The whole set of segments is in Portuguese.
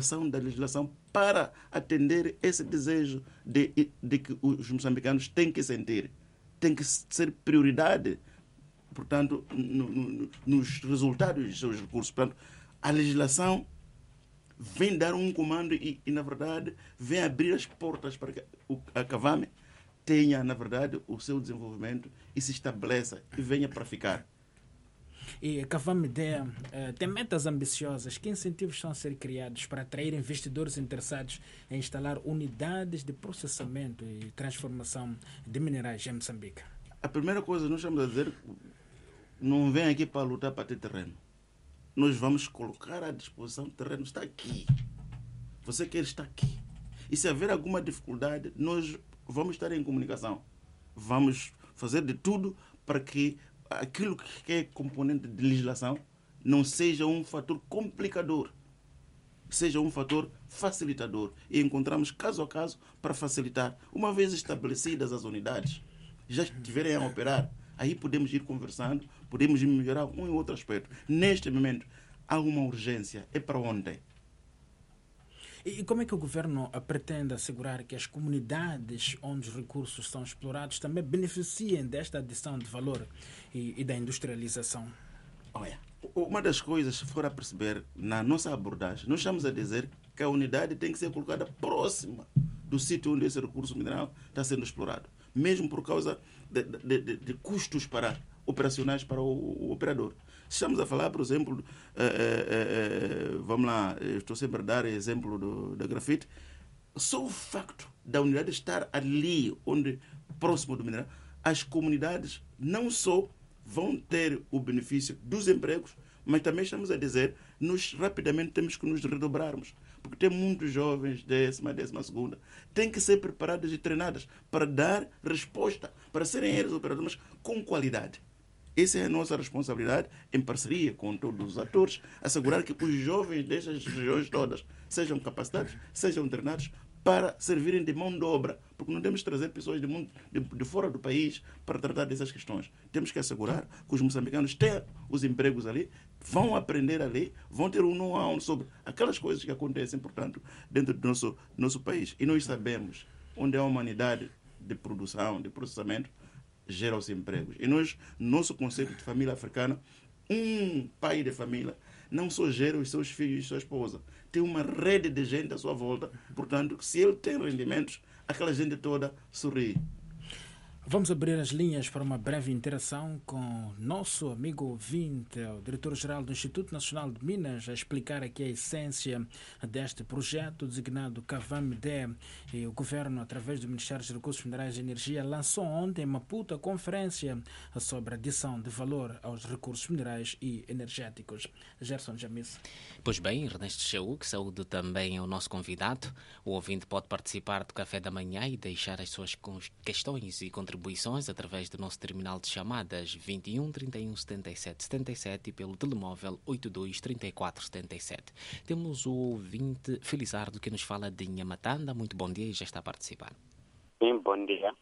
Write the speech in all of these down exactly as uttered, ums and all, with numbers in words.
ação da legislação para atender esse desejo de, de que os moçambicanos têm que sentir. Tem que ser prioridade, portanto, no, no, nos resultados dos seus recursos. Portanto, a legislação vem dar um comando e, e, na verdade, vem abrir as portas para que a Cavame tenha, na verdade, o seu desenvolvimento e se estabeleça e venha para ficar. E a Cavame D uh, tem metas ambiciosas. Que incentivos estão a ser criados para atrair investidores interessados em instalar unidades de processamento e transformação de minerais em Moçambique? A primeira coisa que nós estamos a dizer, não vem aqui para lutar para ter terreno. Nós vamos colocar à disposição o terreno, está aqui. Você quer estar aqui. E se haver alguma dificuldade, nós vamos estar em comunicação. Vamos fazer de tudo para que aquilo que é componente de legislação não seja um fator complicador, seja um fator facilitador. E encontramos caso a caso para facilitar. Uma vez estabelecidas as unidades, já estiverem a operar, aí podemos ir conversando, podemos melhorar um e outro aspecto. Neste momento, há uma urgência. É para ontem. E como é que o governo pretende assegurar que as comunidades onde os recursos são explorados também beneficiem desta adição de valor e, e da industrialização? Olha, uma das coisas, se for a perceber, na nossa abordagem, nós estamos a dizer que a unidade tem que ser colocada próxima do sítio onde esse recurso mineral está sendo explorado, mesmo por causa de, de, de, de custos para, operacionais para o, o operador. Estamos a falar, por exemplo, eh, eh, eh, vamos lá, estou sempre a dar exemplo do, da grafite, só o facto da unidade estar ali, onde, próximo do mineral, as comunidades não só vão ter o benefício dos empregos, mas também estamos a dizer, nós rapidamente temos que nos redobrarmos, porque tem muitos jovens, décima, décima segunda, têm que ser preparados e treinados para dar resposta, para serem eles operadores, mas com qualidade. Essa é a nossa responsabilidade, em parceria com todos os atores, assegurar que os jovens destas regiões todas sejam capacitados, sejam treinados para servirem de mão de obra, porque não temos que trazer pessoas de, mundo, de, de fora do país para tratar dessas questões. Temos que assegurar que os moçambicanos tenham os empregos ali, vão aprender ali, vão ter um know-how sobre aquelas coisas que acontecem, portanto, dentro do nosso, nosso país. E nós sabemos onde há uma unidade de produção, de processamento, gera os empregos. E nós, nosso conceito de família africana, um pai de família não só gera os seus filhos e sua esposa, tem uma rede de gente à sua volta, portanto, se ele tem rendimentos, aquela gente toda sorri. Vamos abrir as linhas para uma breve interação com nosso amigo ouvinte, o diretor-geral do Instituto Nacional de Minas, a explicar aqui a essência deste projeto designado Cavame D. E o governo, através do Ministério dos Recursos Minerais e Energia, lançou ontem em Maputo a conferência sobre a adição de valor aos recursos minerais e energéticos. Gerson Jamis. Pois bem, Ernesto Cheu, que saúde também é o nosso convidado. O ouvinte pode participar do Café da Manhã e deixar as suas questões e contribuições contribuições através do nosso terminal de chamadas vinte e um, trinta e um, setenta e sete, setenta e sete e pelo telemóvel oitenta e dois, trinta e quatro, setenta e sete. Temos o ouvinte Felizardo que nos fala de Nhamatanda. Muito bom dia e já está a participar. Sim, bom dia.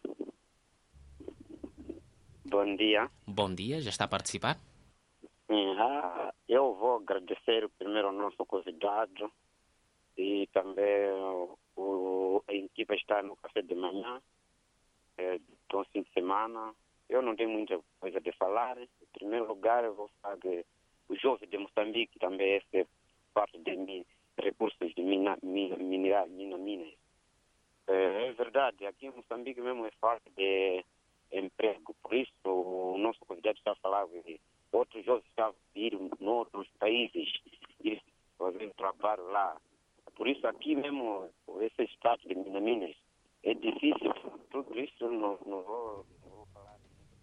Bom dia. Bom dia, já está a participar? Sim, ah, eu vou agradecer primeiro ao nosso convidado e também o, a equipe está no Café de Manhã. Então, fim de semana, eu não tenho muita coisa de falar. Em primeiro lugar, eu vou falar que o jovem de Moçambique também é parte de min, recursos de mina, mina, mineral, mina, minas. É, é verdade, aqui em Moçambique mesmo é falta de emprego. Por isso, o nosso convidado está a falar que outros jovens estão a ir em outros países e fazer trabalho lá. Por isso, aqui mesmo, esse estado de mina, minas, é difícil, tudo isso não, não, vou, não vou falar.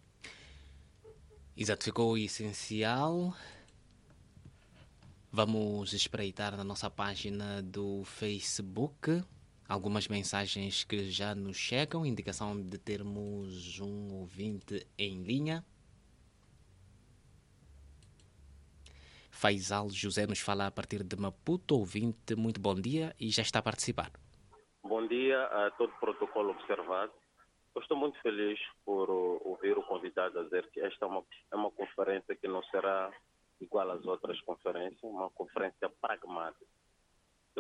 Exato, ficou o essencial. Vamos espreitar na nossa página do Facebook algumas mensagens que já nos chegam, indicação de termos um ouvinte em linha. Faisal José nos fala a partir de Maputo, ouvinte, muito bom dia e já está a participar. Bom dia a todo o protocolo observado. Eu estou muito feliz por uh, ouvir o convidado a dizer que esta é uma, é uma conferência que não será igual às outras conferências, uma conferência pragmática.